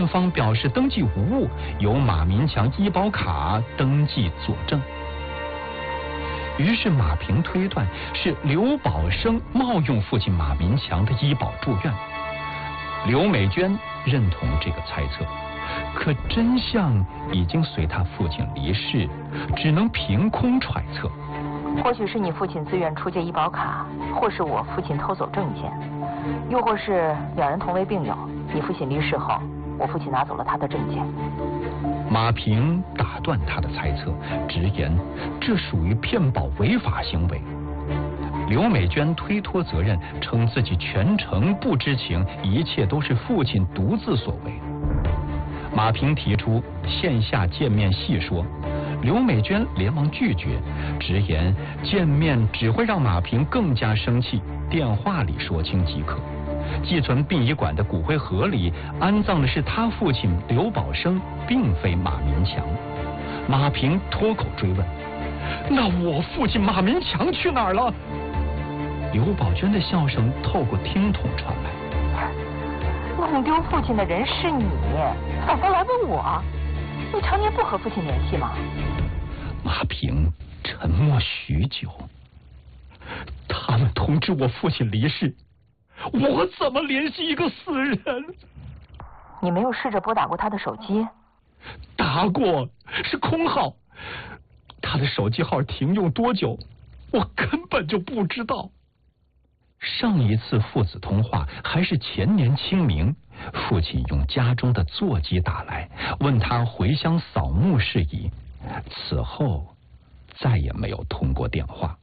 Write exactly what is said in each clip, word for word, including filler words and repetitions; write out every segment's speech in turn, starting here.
院方表示登记无误，由马民强医保卡登记佐证。于是马平推断是刘宝生冒用父亲马民强的医保住院。刘美娟认同这个猜测，可真相已经随他父亲离世，只能凭空揣测。 或许是你父亲自愿出借医保卡，或是我父亲偷走证件，又或是两人同为病友，你父亲离世后，我父亲拿走了他的证件。 马平打断他的猜测，直言这属于骗保违法行为。刘美娟推脱责任，称自己全程不知情，一切都是父亲独自所为。马平提出线下见面细说，刘美娟连忙拒绝，直言见面只会让马平更加生气，电话里说清即可。寄存殡仪馆的骨灰盒里安葬的是他父亲刘宝生，并非马民强。马平脱口追问：那我父亲马民强去哪儿了？刘宝娟的笑声透过听筒传来： 弄丢父亲的人是你，反过来问我，你常年不和父亲联系吗？ 马平沉默许久。他们通知我父亲离世，我怎么联系一个死人？ 你没有试着拨打过他的手机？ 打过，是空号。他的手机号停用多久，我根本就不知道。上一次父子通话还是前年清明，父亲用家中的座机打来，问他回乡扫墓事宜。此后再也没有通过电话。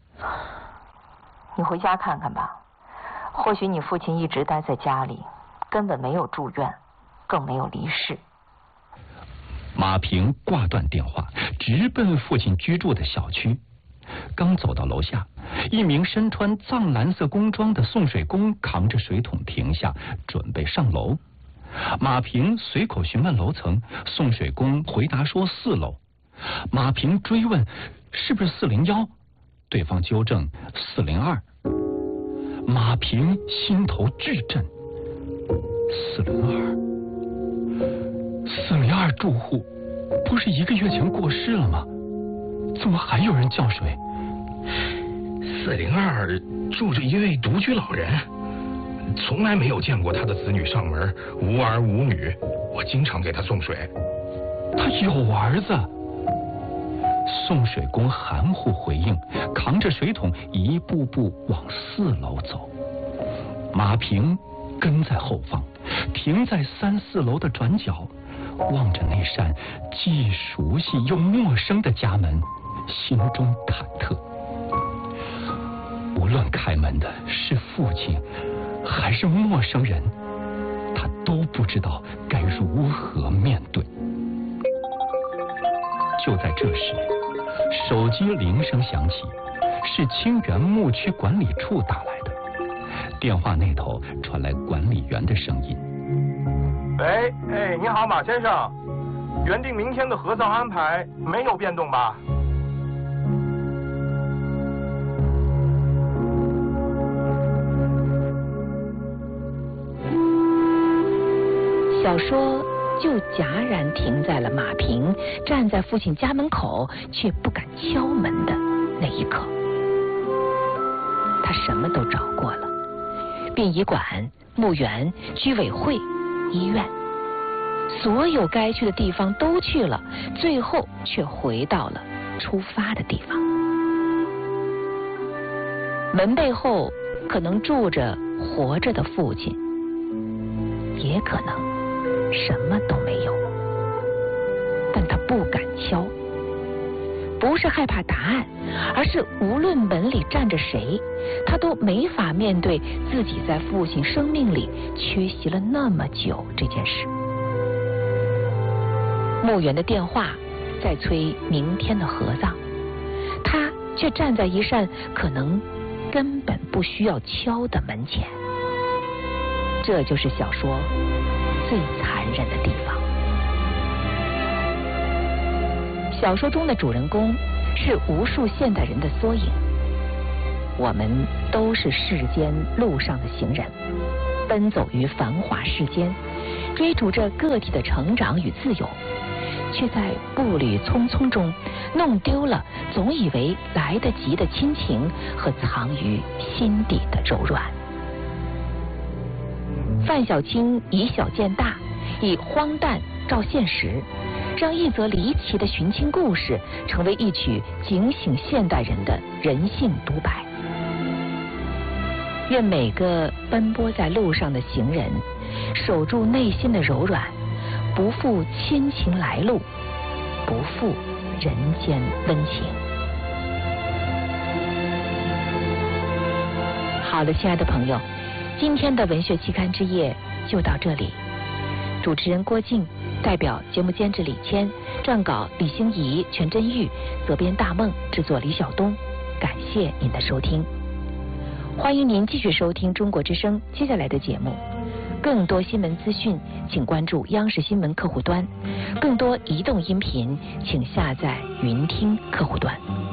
你回家看看吧，或许你父亲一直待在家里，根本没有住院，更没有离世。 马平挂断电话，直奔父亲居住的小区。刚走到楼下，一名身穿藏蓝色工装的送水工扛着水桶停下，准备上楼。马平随口询问楼层，送水工回答说四楼。马平追问是不是四零一，对方纠正四零二。马平心头巨震，四零二，四零二住户不是一个月前过世了吗？怎么还有人叫水？ 四零二住着一位独居老人，从来没有见过他的子女上门，无儿无女，我经常给他送水。 他有儿子。送水工含糊回应，扛着水桶一步步往四楼走。马平跟在后方，停在三四楼的转角，望着那扇既熟悉又陌生的家门，心中忐忑。无论开门的是父亲还是陌生人，他都不知道该如何面对。就在这时，手机铃声响起，是清源牧区管理处打来的。电话那头传来管理员的声音： 喂，哎，你好，马先生，原定明天的合葬安排没有变动吧？ 小说就戛然停在了马平站在父亲家门口却不敢敲门的那一刻。他什么都找过了，殡仪馆、墓园、居委会、医院，所有该去的地方都去了，最后却回到了出发的地方。门背后可能住着活着的父亲，也可能什么都没有，但他不敢敲，不是害怕答案，而是无论门里站着谁，他都没法面对自己在父亲生命里缺席了那么久这件事。墓园的电话在催明天的合葬，他却站在一扇可能根本不需要敲的门前。这就是小说最残忍的地方。小说中的主人公是无数现代人的缩影，我们都是世间路上的行人，奔走于繁华世间， 追逐着个体的成长与自由，却在步履匆匆中弄丢了总以为来得及的亲情和藏于心底的柔软。范小青以小见大，以荒诞照现实，让一则离奇的寻亲故事成为一曲警醒现代人的人性独白。愿每个奔波在路上的行人守住内心的柔软，不负亲情来路，不负人间温情。好的，亲爱的朋友，今天的文学期刊之夜就到这里。主持人郭靖，代表节目监制李谦，撰稿李欣怡、全真玉，责编大梦，制作李晓东。感谢您的收听，欢迎您继续收听中国之声接下来的节目。更多新闻资讯，请关注央视新闻客户端；更多移动音频，请下载云听客户端。